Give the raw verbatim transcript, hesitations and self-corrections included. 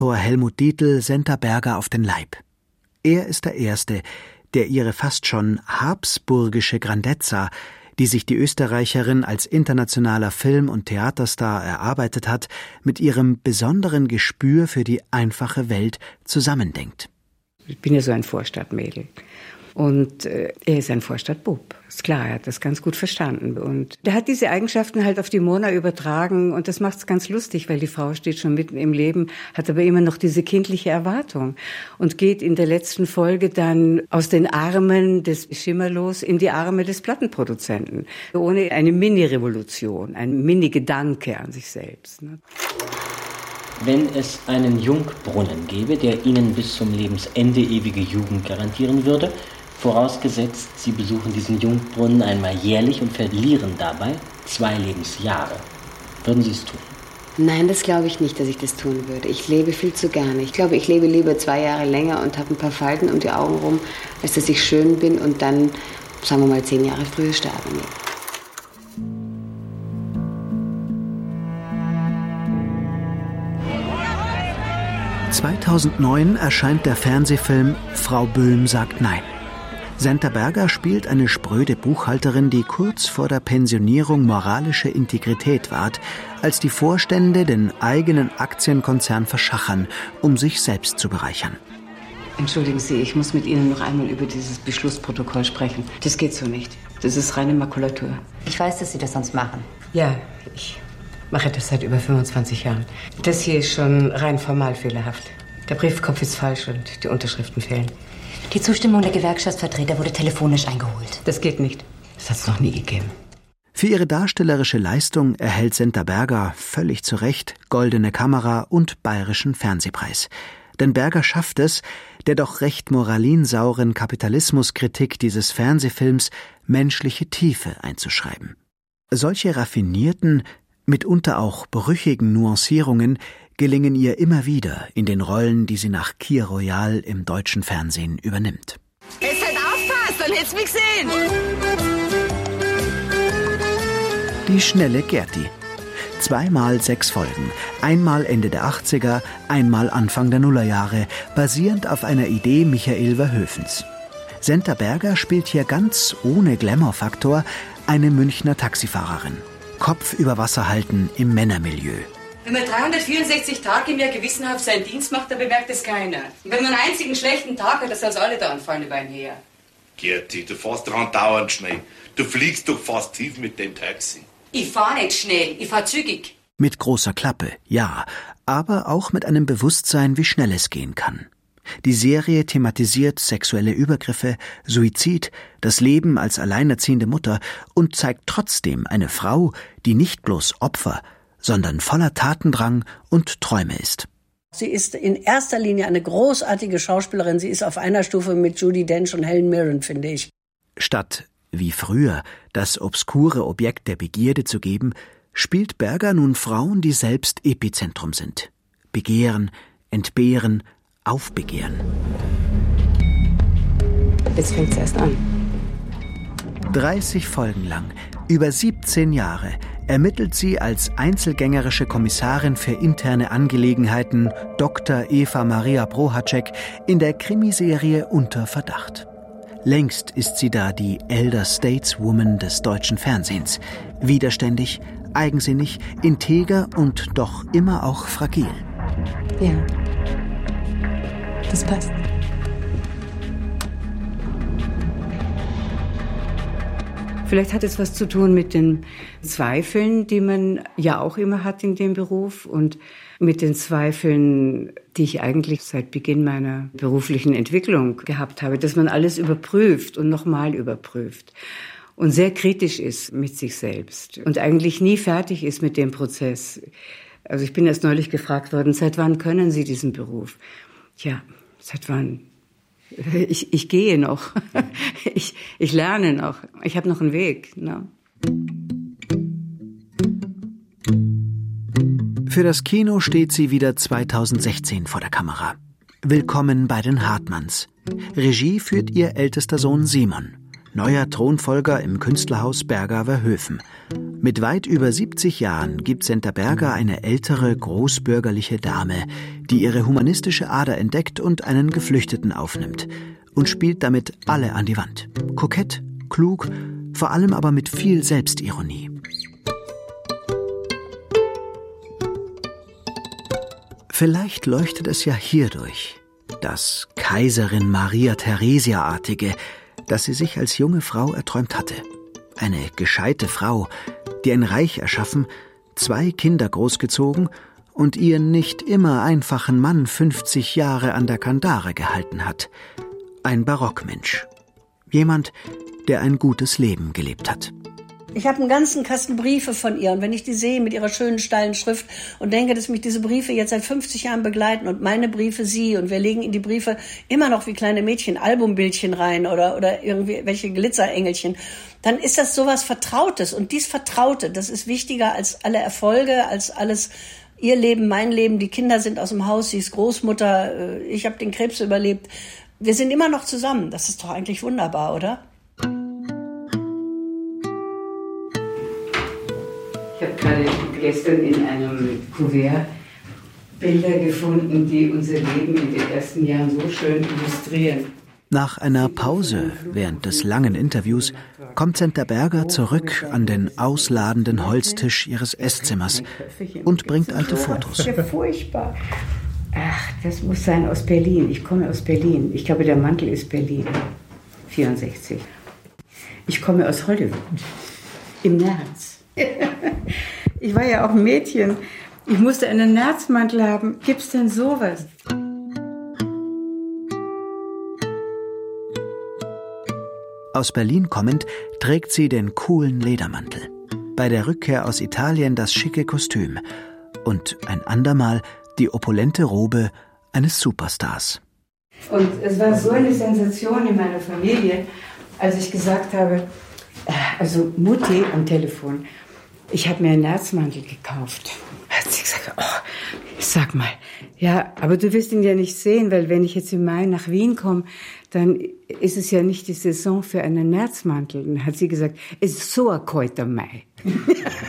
Helmut Dietl Senta Berger auf den Leib. Er ist der Erste, der ihre fast schon habsburgische Grandezza, die sich die Österreicherin als internationaler Film- und Theaterstar erarbeitet hat, mit ihrem besonderen Gespür für die einfache Welt zusammendenkt. Ich bin ja so ein Vorstadtmädel. Und äh, er ist ein Vorstadtbub. Ist klar, er hat das ganz gut verstanden. Und der hat diese Eigenschaften halt auf die Mona übertragen. Und das macht es ganz lustig, weil die Frau steht schon mitten im Leben, hat aber immer noch diese kindliche Erwartung. Und geht in der letzten Folge dann aus den Armen des Schimmerlos in die Arme des Plattenproduzenten. Ohne eine Mini-Revolution, ein Mini-Gedanke an sich selbst. Ne? Wenn es einen Jungbrunnen gäbe, der Ihnen bis zum Lebensende ewige Jugend garantieren würde, vorausgesetzt, Sie besuchen diesen Jungbrunnen einmal jährlich und verlieren dabei zwei Lebensjahre, würden Sie es tun? Nein, das glaube ich nicht, dass ich das tun würde. Ich lebe viel zu gerne. Ich glaube, ich lebe lieber zwei Jahre länger und habe ein paar Falten um die Augen rum, als dass ich schön bin und dann, sagen wir mal, zehn Jahre früher sterbe. zweitausendneun erscheint der Fernsehfilm Frau Böhm sagt Nein. Senta Berger spielt eine spröde Buchhalterin, die kurz vor der Pensionierung moralische Integrität wahrt, als die Vorstände den eigenen Aktienkonzern verschachern, um sich selbst zu bereichern. Entschuldigen Sie, ich muss mit Ihnen noch einmal über dieses Beschlussprotokoll sprechen. Das geht so nicht. Das ist reine Makulatur. Ich weiß, dass Sie das sonst machen. Ja, ich mache das seit über fünfundzwanzig Jahren. Das hier ist schon rein formal fehlerhaft. Der Briefkopf ist falsch und die Unterschriften fehlen. Die Zustimmung der Gewerkschaftsvertreter wurde telefonisch eingeholt. Das geht nicht. Das hat es noch nie gegeben. Für ihre darstellerische Leistung erhält Senta Berger völlig zu Recht Goldene Kamera und Bayerischen Fernsehpreis. Denn Berger schafft es, der doch recht moralinsauren Kapitalismuskritik dieses Fernsehfilms menschliche Tiefe einzuschreiben. Solche raffinierten, mitunter auch brüchigen Nuancierungen gelingen ihr immer wieder in den Rollen, die sie nach Kir Royal im deutschen Fernsehen übernimmt. Jetzt halt aufpasst, dann hätt's mich gesehen! Die schnelle Gerti. Zweimal sechs Folgen, einmal Ende der achtziger, einmal Anfang der Nullerjahre, basierend auf einer Idee Michael Verhoevens. Senta Berger spielt hier ganz ohne Glamour-Faktor eine Münchner Taxifahrerin. Kopf über Wasser halten im Männermilieu. Wenn man dreihundertvierundsechzig Tage im Jahr gewissenhaft seinen Dienst macht, dann bemerkt es keiner. Und wenn man einen einzigen schlechten Tag hat, dann soll's alle da anfallen über einen her. Gerti, du fährst dran dauernd schnell. Du fliegst doch fast tief mit dem Taxi. Ich fahr nicht schnell, ich fahr zügig. Mit großer Klappe, ja, aber auch mit einem Bewusstsein, wie schnell es gehen kann. Die Serie thematisiert sexuelle Übergriffe, Suizid, das Leben als alleinerziehende Mutter und zeigt trotzdem eine Frau, die nicht bloß Opfer, sondern voller Tatendrang und Träume ist. Sie ist in erster Linie eine großartige Schauspielerin. Sie ist auf einer Stufe mit Judi Dench und Helen Mirren, finde ich. Statt, wie früher, das obskure Objekt der Begierde zu geben, spielt Berger nun Frauen, die selbst Epizentrum sind. Begehren, entbehren, aufbegehren. Jetzt fängt's erst an. dreißig Folgen lang, über siebzehn Jahre, ermittelt sie als einzelgängerische Kommissarin für interne Angelegenheiten Doktor Eva Maria Prohacek in der Krimiserie Unter Verdacht. Längst ist sie da die Elder Stateswoman des deutschen Fernsehens. Widerständig, eigensinnig, integer und doch immer auch fragil. Ja, das passt. Vielleicht hat es was zu tun mit den Zweifeln, die man ja auch immer hat in dem Beruf und mit den Zweifeln, die ich eigentlich seit Beginn meiner beruflichen Entwicklung gehabt habe, dass man alles überprüft und nochmal überprüft und sehr kritisch ist mit sich selbst und eigentlich nie fertig ist mit dem Prozess. Also ich bin erst neulich gefragt worden, seit wann können Sie diesen Beruf? Ja, seit wann? Ich, ich gehe noch. Ich, ich lerne noch. Ich habe noch einen Weg. Ne? Für das Kino steht sie wieder zweitausendsechzehn vor der Kamera. Willkommen bei den Hartmanns. Regie führt ihr ältester Sohn Simon. neuer Thronfolger im Künstlerhaus Berger-Verhöfen. Mit weit über siebzig Jahren gibt Senta Berger eine ältere, großbürgerliche Dame, die ihre humanistische Ader entdeckt und einen Geflüchteten aufnimmt und spielt damit alle an die Wand. Kokett, klug, vor allem aber mit viel Selbstironie. Vielleicht leuchtet es ja hierdurch, das Kaiserin Maria Theresia-artige, das sie sich als junge Frau erträumt hatte. Eine gescheite Frau, die ein Reich erschaffen, zwei Kinder großgezogen und ihren nicht immer einfachen Mann fünfzig Jahre an der Kandare gehalten hat. Ein Barockmensch. Jemand, der ein gutes Leben gelebt hat. Ich habe einen ganzen Kasten Briefe von ihr und wenn ich die sehe mit ihrer schönen, steilen Schrift und denke, dass mich diese Briefe jetzt seit fünfzig Jahren begleiten und meine Briefe sie und wir legen in die Briefe immer noch wie kleine Mädchen Albumbildchen rein oder, oder irgendwie welche Glitzerengelchen, dann ist das sowas Vertrautes und dies Vertraute, das ist wichtiger als alle Erfolge, als alles ihr Leben, mein Leben, die Kinder sind aus dem Haus, sie ist Großmutter, ich habe den Krebs überlebt. Wir sind immer noch zusammen, das ist doch eigentlich wunderbar, oder? Ich habe gerade gestern in einem Kuvert Bilder gefunden, die unser Leben in den ersten Jahren so schön illustrieren. Nach einer Pause während des langen Interviews kommt Senta Berger zurück an den ausladenden Holztisch ihres Esszimmers und bringt alte Fotos. Das ist ja furchtbar. Ach, das muss sein aus Berlin. Ich komme aus Berlin. Ich glaube, der Mantel ist Berlin. vierundsechzig. Ich komme aus Hollywood. Im Nerz. Ich war ja auch ein Mädchen. Ich musste einen Nerzmantel haben. Gibt's denn sowas? Aus Berlin kommend trägt sie den coolen Ledermantel. Bei der Rückkehr aus Italien das schicke Kostüm. Und ein andermal die opulente Robe eines Superstars. Und es war so eine Sensation in meiner Familie, als ich gesagt habe, also Mutti am Telefon, ich habe mir einen Nerzmantel gekauft. Hat sie gesagt, oh, sag mal, ja, aber du wirst ihn ja nicht sehen, weil wenn ich jetzt im Mai nach Wien komme, dann ist es ja nicht die Saison für einen Nerzmantel. Dann hat sie gesagt, es ist so ein kalter Mai.